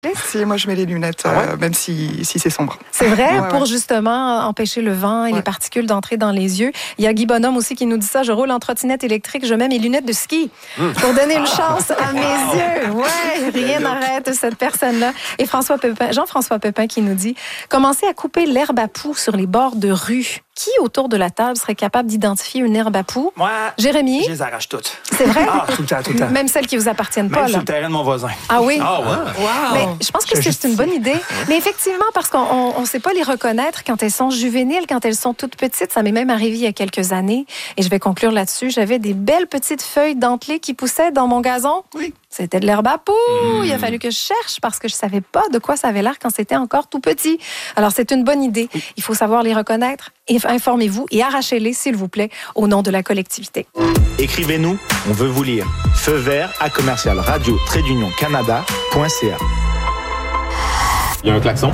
Si, moi je mets les lunettes, même si c'est sombre. C'est vrai, pour justement empêcher le vent et les particules d'entrer dans les yeux. Il y a Guy Bonhomme aussi qui nous dit ça, je roule en trottinette électrique, je mets mes lunettes de ski pour donner une chance à mes yeux. Ouais, rien n'arrête cette personne-là. Et Jean-François Pépin qui nous dit, commencez à couper l'herbe à poux sur les bords de rue. Qui autour de la table serait capable d'identifier une herbe à poux? Moi, Jérémy? je les arrache toutes. C'est vrai? Ah, tout le temps. Même celles qui vous appartiennent Même pas, sur là. le terrain de mon voisin. Ah oui? Ah ouais. Wow. Mais je pense que c'est une bonne idée. Mais effectivement, parce qu'on ne sait pas les reconnaître quand elles sont juvéniles, quand elles sont toutes petites. Ça m'est même arrivé il y a quelques années. Et je vais conclure là-dessus. J'avais des belles petites feuilles dentelées qui poussaient dans mon gazon. Oui. C'était de l'herbe à poux. Il a fallu que je cherche parce que je ne savais pas de quoi ça avait l'air quand c'était encore tout petit. Alors, c'est une bonne idée. Il faut savoir les reconnaître. Informez-vous et arrachez-les, s'il vous plaît, au nom de la collectivité. Écrivez-nous, on veut vous lire. Feu vert à commercial radio-canada.ca. Il y a un klaxon.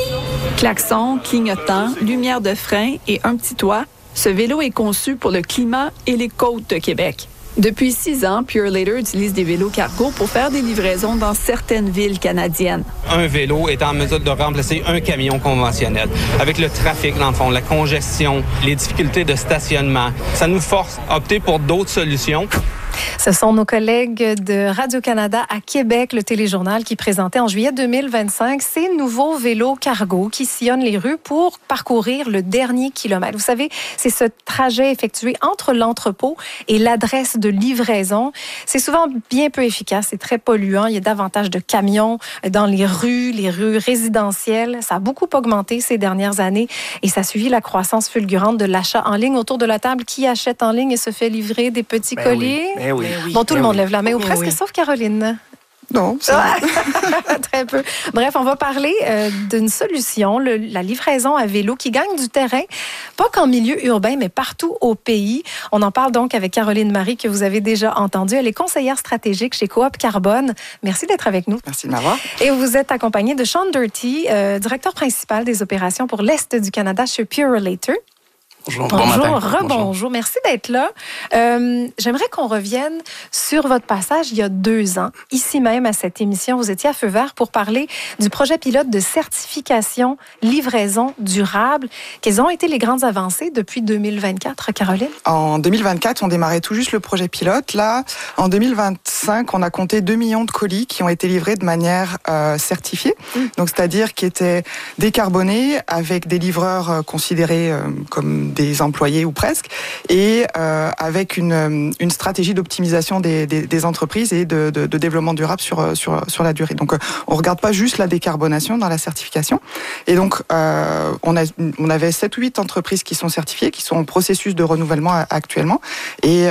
Klaxon, clignotant, lumière de frein et un petit toit. Ce vélo est conçu pour le climat et les côtes de Québec. Depuis 6 ans, Purelator utilise des vélos cargo pour faire des livraisons dans certaines villes canadiennes. Un vélo est en mesure de remplacer un camion conventionnel. Avec le trafic, dans le fond, la congestion, les difficultés de stationnement, ça nous force à opter pour d'autres solutions. Ce sont nos collègues de Radio-Canada à Québec, le téléjournal, qui présentait en juillet 2025 ces nouveaux vélos cargo qui sillonnent les rues pour parcourir le dernier kilomètre. Vous savez, c'est ce trajet effectué entre l'entrepôt et l'adresse de livraison. C'est souvent bien peu efficace, c'est très polluant. Il y a davantage de camions dans les rues résidentielles. Ça a beaucoup augmenté ces dernières années et ça suit la croissance fulgurante de l'achat en ligne. Autour de la table, qui achète en ligne et se fait livrer des petits colis? Oui. Bon, tout le monde lève la main, ou presque, sauf Caroline. Non, ça très peu. Bref, on va parler d'une solution, la livraison à vélo qui gagne du terrain, pas qu'en milieu urbain, mais partout au pays. On en parle donc avec Caroline Marie, que vous avez déjà entendue. Elle est conseillère stratégique chez Coop Carbone. Merci d'être avec nous. Merci de m'avoir. Et vous êtes accompagnée de Sean Durty, directeur principal des opérations pour l'Est du Canada chez Purelator. Bonjour, bon matin. Rebonjour. Merci d'être là. J'aimerais qu'on revienne sur votre passage il y a 2 ans. Ici même, à cette émission, vous étiez à Feu vert pour parler du projet pilote de certification livraison durable. Quelles ont été les grandes avancées depuis 2024, Caroline? En 2024, on démarrait tout juste le projet pilote. Là, en 2025, on a compté 2 millions de colis qui ont été livrés de manière certifiée. Donc, c'est-à-dire qui étaient décarbonés avec des livreurs considérés comme des employés ou presque, et avec une stratégie d'optimisation des entreprises et de développement durable sur la durée. Donc, on regarde pas juste la décarbonation dans la certification. Et donc, on avait 7 ou 8 entreprises qui sont certifiées, qui sont en processus de renouvellement actuellement. Et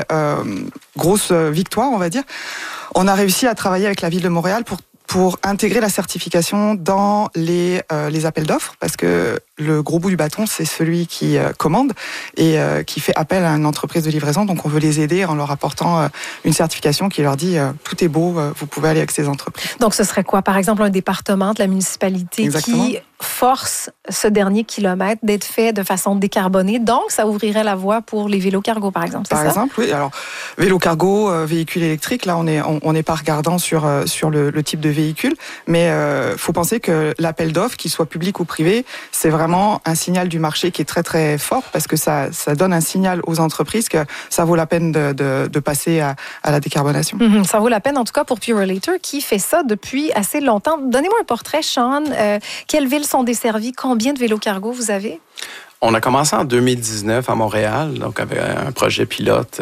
grosse victoire, on va dire. On a réussi à travailler avec la ville de Montréal pour intégrer la certification dans les appels d'offres, parce que le gros bout du bâton, c'est celui qui commande et qui fait appel à une entreprise de livraison. Donc, on veut les aider en leur apportant une certification qui leur dit tout est beau, vous pouvez aller avec ces entreprises. Donc, ce serait quoi? Par exemple, un département de la municipalité qui force ce dernier kilomètre d'être fait de façon décarbonée. Donc, ça ouvrirait la voie pour les vélos cargo, par exemple, c'est ça? Par exemple, oui. Alors, vélo cargo, véhicule électrique, là, on n'est pas regardant sur le type de véhicule, mais faut penser que l'appel d'offres, qu'il soit public ou privé, c'est vraiment un signal du marché qui est très très fort, parce que ça donne un signal aux entreprises que ça vaut la peine de passer à la décarbonation. Ça vaut la peine, en tout cas, pour Purelator, qui fait ça depuis assez longtemps. Donnez-moi un portrait, Sean. Quelles villes sont desservies? Combien de vélos cargo vous avez? On a commencé en 2019 à Montréal, donc avec un projet pilote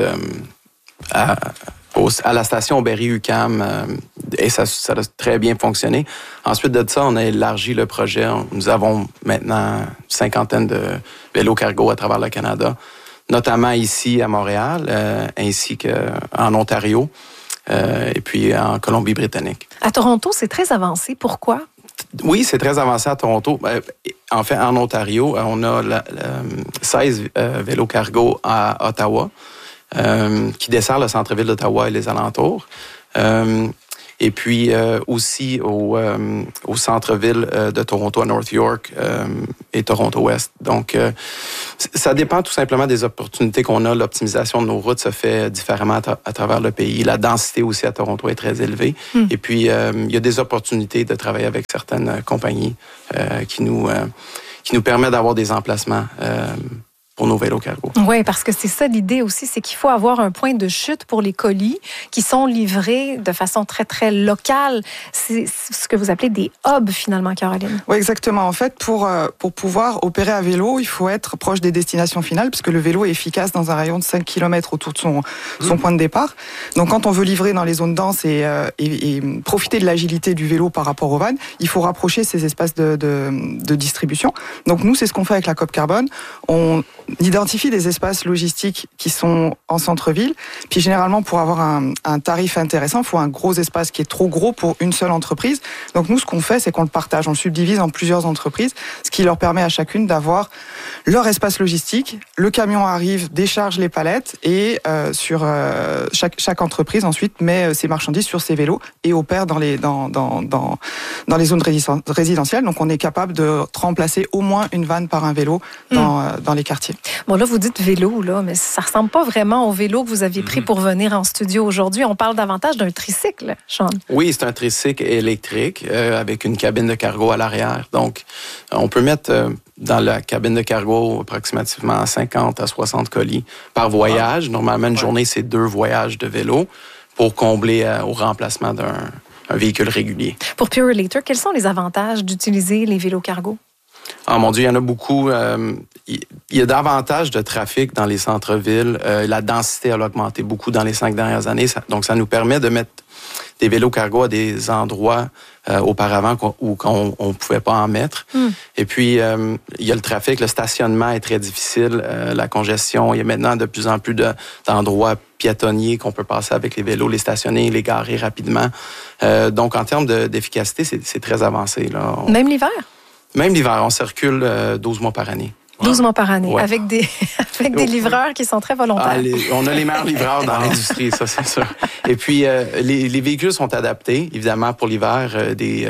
à la station Berry-UQAM, et ça a très bien fonctionné. Ensuite de ça, on a élargi le projet. Nous avons maintenant une 50aine de vélos cargo à travers le Canada, notamment ici à Montréal, ainsi qu'en Ontario, et puis en Colombie-Britannique. À Toronto, c'est très avancé. Pourquoi? Oui, c'est très avancé à Toronto. En fait, en Ontario, on a 16 vélos cargo à Ottawa, qui dessert le centre-ville d'Ottawa et les alentours. Et puis aussi au centre-ville de Toronto, à North York et Toronto-Ouest. Donc, ça dépend tout simplement des opportunités qu'on a. L'optimisation de nos routes se fait différemment à travers le pays. La densité aussi à Toronto est très élevée. Et puis, il y a des opportunités de travailler avec certaines compagnies qui nous permettent d'avoir des emplacements pour nos vélos cargo. Oui, parce que c'est ça l'idée aussi, c'est qu'il faut avoir un point de chute pour les colis qui sont livrés de façon très, très locale. C'est ce que vous appelez des hubs, finalement, Caroline. Oui, exactement. En fait, pour pouvoir opérer à vélo, il faut être proche des destinations finales, puisque le vélo est efficace dans un rayon de 5 km autour de son point de départ. Donc, quand on veut livrer dans les zones denses et profiter de l'agilité du vélo par rapport au van, il faut rapprocher ces espaces de distribution. Donc, nous, c'est ce qu'on fait avec la COP Carbone. On identifie des espaces logistiques qui sont en centre-ville. Puis généralement, pour avoir un tarif intéressant, il faut un gros espace qui est trop gros pour une seule entreprise. Donc nous, ce qu'on fait, c'est qu'on le partage, on le subdivise en plusieurs entreprises, ce qui leur permet à chacune d'avoir leur espace logistique. Le camion arrive, décharge les palettes et chaque entreprise ensuite met ses marchandises sur ses vélos et opère dans les zones résidentielles. Donc on est capable de remplacer au moins une vanne par un vélo dans les quartiers. Bon, là, vous dites vélo, là, mais ça ressemble pas vraiment au vélo que vous aviez pris pour venir en studio aujourd'hui. On parle davantage d'un tricycle, Sean. Oui, c'est un tricycle électrique avec une cabine de cargo à l'arrière. Donc, on peut mettre dans la cabine de cargo approximativement 50 à 60 colis par voyage. Normalement, une journée, c'est 2 voyages de vélo pour combler au remplacement d'un véhicule régulier. Pour Purolator, quels sont les avantages d'utiliser les vélos cargo? Ah, mon Dieu, il y en a beaucoup. Il y a davantage de trafic dans les centres-villes. La densité a augmenté beaucoup dans les 5 dernières années. Donc, ça nous permet de mettre des vélos cargo à des endroits auparavant où on ne pouvait pas en mettre. Et puis, il y a le trafic. Le stationnement est très difficile. La congestion. Il y a maintenant de plus en plus d'endroits piétonniers qu'on peut passer avec les vélos, les stationner, les garer rapidement. Donc, en termes d'efficacité, c'est très avancé, là. Même l'hiver? Même l'hiver, on circule 12 mois par année. 12 mois par année, ouais. avec des livreurs qui sont très volontaires. On a les meilleurs livreurs dans l'industrie, ça c'est sûr. Et puis, les véhicules sont adaptés, évidemment, pour l'hiver,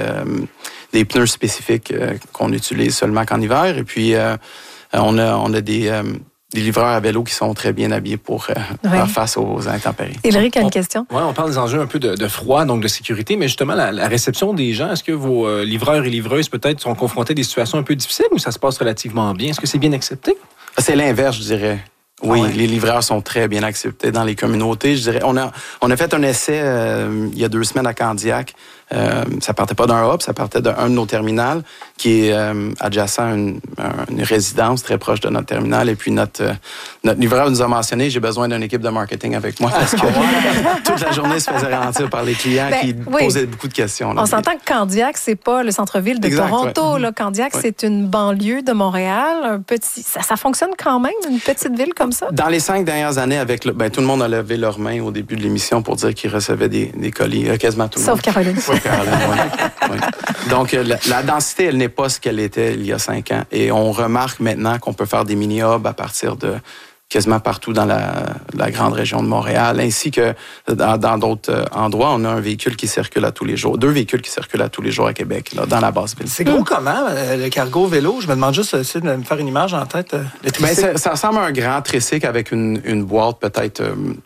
des pneus spécifiques qu'on utilise seulement qu'en hiver. Et puis, on a des livreurs à vélo qui sont très bien habillés pour faire face aux intempéries. Éric a une question. Oui, on parle des enjeux un peu de froid, donc de sécurité, mais justement, la réception des gens, est-ce que vos livreurs et livreuses peut-être sont confrontés à des situations un peu difficiles ou ça se passe relativement bien? Est-ce que c'est bien accepté? C'est l'inverse, je dirais. Oui, les livreurs sont très bien acceptés dans les communautés. Je dirais, on a fait un essai il y a 2 semaines à Candiac. Ça partait pas d'un hub, ça partait d'un de nos terminals qui est adjacent à une résidence très proche de notre terminal. Et puis notre livreur nous a mentionné, j'ai besoin d'une équipe de marketing avec moi parce que toute la journée se faisait ralentir par les clients qui posaient beaucoup de questions. Là. On s'entend que Candiac, c'est pas le centre-ville de Toronto. Ouais. Là, Candiac, c'est une banlieue de Montréal. Ça fonctionne quand même, une petite ville comme ça? Dans les 5 dernières années, tout le monde a levé leurs mains au début de l'émission pour dire qu'ils recevaient des colis. Quasiment tout le monde. Sauf Caroline. Oui, Caroline, oui. Donc, la densité, elle n'est pas ce qu'elle était il y a 5 ans. Et on remarque maintenant qu'on peut faire des mini-hubs à partir de quasiment partout dans la grande région de Montréal, ainsi que dans d'autres endroits. On a un véhicule qui circule à tous les jours, 2 véhicules qui circulent à tous les jours à Québec, là, dans la basse ville. C'est gros comment, le cargo vélo? Je me demande juste de me faire une image en tête. Ça ressemble à un grand tricycle avec une boîte peut-être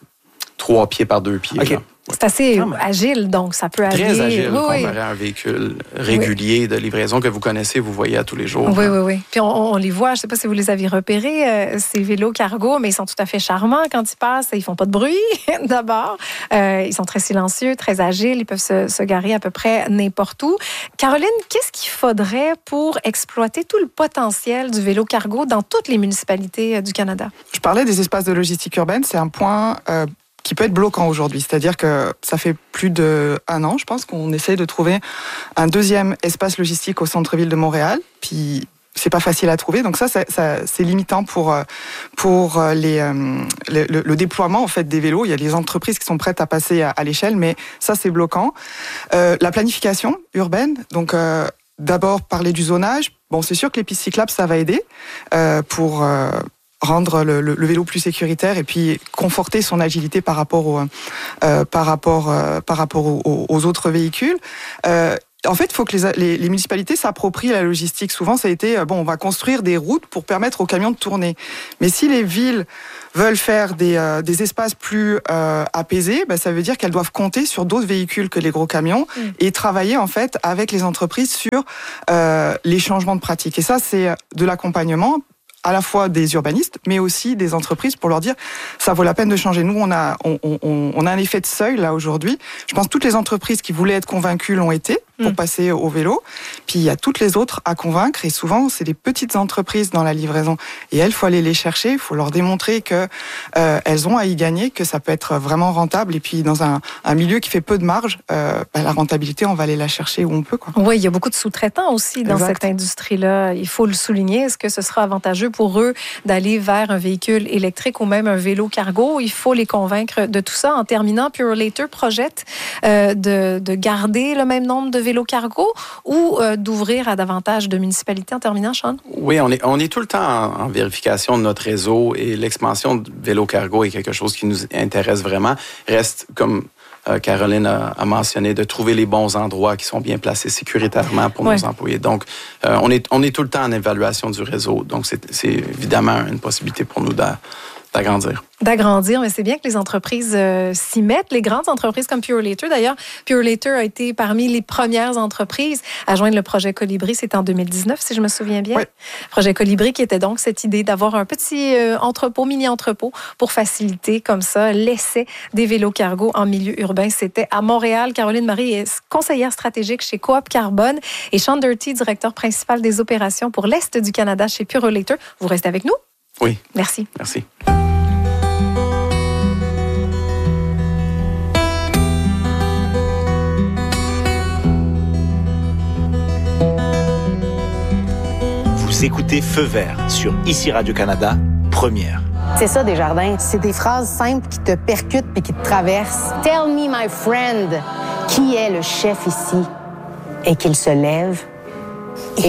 3 pieds par 2 pieds. Okay. C'est assez agile, donc ça peut aller... Très agile comparé à un véhicule régulier de livraison que vous connaissez, vous voyez à tous les jours. Oui. Puis on les voit, je ne sais pas si vous les avez repérés, ces vélos cargo, mais ils sont tout à fait charmants quand ils passent. Ils font pas de bruit, d'abord. Ils sont très silencieux, très agiles. Ils peuvent se garer à peu près n'importe où. Caroline, qu'est-ce qu'il faudrait pour exploiter tout le potentiel du vélo cargo dans toutes les municipalités du Canada? Je parlais des espaces de logistique urbaine. C'est un point... qui peut être bloquant aujourd'hui. C'est-à-dire que ça fait plus d'1 an, je pense, qu'on essaye de trouver un 2e espace logistique au centre-ville de Montréal. Puis, c'est pas facile à trouver. Donc ça c'est limitant pour le déploiement en fait des vélos. Il y a des entreprises qui sont prêtes à passer à l'échelle, mais ça, c'est bloquant. La planification urbaine, donc... D'abord, parler du zonage. Bon, c'est sûr que les pistes cyclables, ça va aider pour rendre le vélo plus sécuritaire et puis conforter son agilité par rapport aux autres véhicules. En fait, il faut que les municipalités s'approprient la logistique. Souvent, ça a été, on va construire des routes pour permettre aux camions de tourner. Mais si les villes veulent faire des espaces plus apaisés, ça veut dire qu'elles doivent compter sur d'autres véhicules que les gros camions et travailler en fait avec les entreprises sur les changements de pratiques. Et ça, c'est de l'accompagnement à la fois des urbanistes, mais aussi des entreprises pour leur dire ça vaut la peine de changer. Nous, on a un effet de seuil là aujourd'hui. Je pense que toutes les entreprises qui voulaient être convaincues l'ont été pour passer au vélo. Puis il y a toutes les autres à convaincre et souvent c'est des petites entreprises dans la livraison. Et elles, faut aller les chercher, il faut leur démontrer que elles ont à y gagner, que ça peut être vraiment rentable. Et puis dans un milieu qui fait peu de marge, la rentabilité, on va aller la chercher où on peut, quoi. Oui, il y a beaucoup de sous-traitants aussi dans cette industrie-là. Il faut le souligner. Est-ce que ce sera avantageux pour eux d'aller vers un véhicule électrique ou même un vélo cargo? Il faut les convaincre de tout ça. En terminant, Purolator projette de garder le même nombre de vélos cargo ou d'ouvrir à davantage de municipalités. En terminant, Sean? Oui, on est tout le temps en vérification de notre réseau et l'expansion de vélo cargo est quelque chose qui nous intéresse vraiment. Reste comme Caroline a mentionné, de trouver les bons endroits qui sont bien placés sécuritairement pour nos employés. Donc, on est tout le temps en évaluation du réseau. Donc, c'est évidemment une possibilité pour nous d'agrandir. D'agrandir, mais c'est bien que les entreprises s'y mettent, les grandes entreprises comme Purolator. D'ailleurs, Purolator a été parmi les premières entreprises à joindre le projet Colibri. C'était en 2019, si je me souviens bien. Oui. Projet Colibri qui était donc cette idée d'avoir un petit entrepôt, mini-entrepôt pour faciliter comme ça l'essai des vélos cargo en milieu urbain. C'était à Montréal. Caroline Marie est conseillère stratégique chez Coop Carbone et Sean Durty, directeur principal des opérations pour l'Est du Canada chez Purolator. Vous restez avec nous? Oui. Merci. Merci. Vous écoutez Feu vert sur ICI Radio-Canada, première. C'est ça, Desjardins. C'est des phrases simples qui te percutent et qui te traversent. Tell me, my friend, qui est le chef ici? Et qu'il se lève